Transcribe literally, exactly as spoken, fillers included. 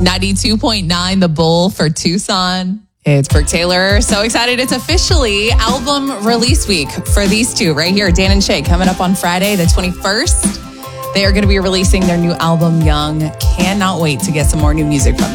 ninety-two point nine The Bull for Tucson. It's Brooke Taylor. So excited. It's officially album release week for these two right here, Dan and Shay, coming up on Friday, the twenty-first. They are going to be releasing their new album, Young. Cannot wait to get some more new music from them.